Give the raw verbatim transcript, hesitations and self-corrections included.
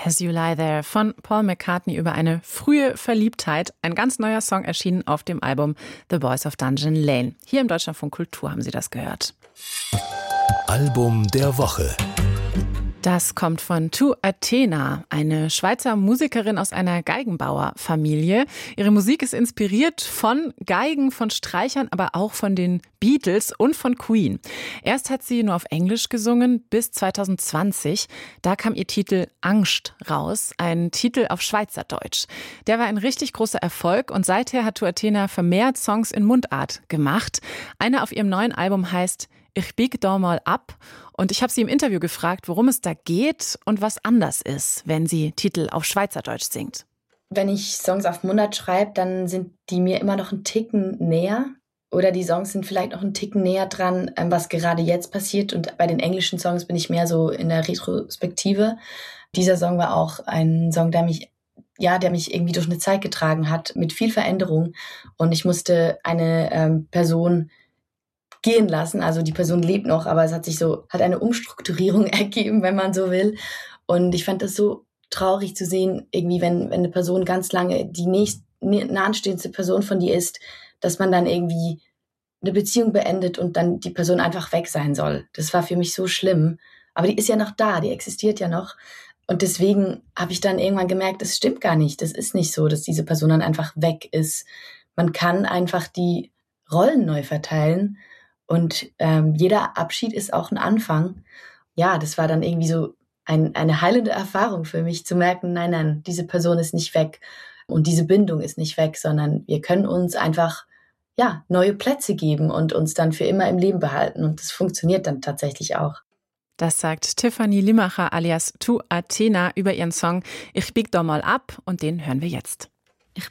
As You Lie There von Paul McCartney über eine frühe Verliebtheit. Ein ganz neuer Song erschienen auf dem Album The Boys of Dungeon Lane. Hier im Deutschlandfunk Kultur haben Sie das gehört. Album der Woche. Das kommt von Tu Athena, eine Schweizer Musikerin aus einer Geigenbauerfamilie. Ihre Musik ist inspiriert von Geigen, von Streichern, aber auch von den Beatles und von Queen. Erst hat sie nur auf Englisch gesungen, bis zwanzig zwanzig. Da kam ihr Titel Angst raus, ein Titel auf Schweizerdeutsch. Der war ein richtig großer Erfolg und seither hat Tu Athena vermehrt Songs in Mundart gemacht. Einer auf ihrem neuen Album heißt Ich bieg da mal ab. Und ich habe sie im Interview gefragt, worum es da geht und was anders ist, wenn sie Titel auf Schweizerdeutsch singt. Wenn ich Songs auf Mundart schreibe, dann sind die mir immer noch einen Ticken näher. Oder die Songs sind vielleicht noch einen Ticken näher dran, was gerade jetzt passiert. Und bei den englischen Songs bin ich mehr so in der Retrospektive. Dieser Song war auch ein Song, der mich, ja, der mich irgendwie durch eine Zeit getragen hat, mit viel Veränderung. Und ich musste eine ähm, Person gehen lassen. Also die Person lebt noch, aber es hat sich so, hat eine Umstrukturierung ergeben, wenn man so will. Und ich fand das so traurig zu sehen, irgendwie, wenn, wenn eine Person ganz lange die nächst, nahenstehendste Person von dir ist, dass man dann irgendwie eine Beziehung beendet und dann die Person einfach weg sein soll. Das war für mich so schlimm. Aber die ist ja noch da, die existiert ja noch. Und deswegen habe ich dann irgendwann gemerkt, das stimmt gar nicht. Das ist nicht so, dass diese Person dann einfach weg ist. Man kann einfach die Rollen neu verteilen. Und ähm, jeder Abschied ist auch ein Anfang. Ja, das war dann irgendwie so ein, eine heilende Erfahrung für mich, zu merken, nein, nein, diese Person ist nicht weg und diese Bindung ist nicht weg, sondern wir können uns einfach ja neue Plätze geben und uns dann für immer im Leben behalten. Und das funktioniert dann tatsächlich auch. Das sagt Tiffany Limacher alias Tu Athena über ihren Song Ich bieg da mal ab und den hören wir jetzt.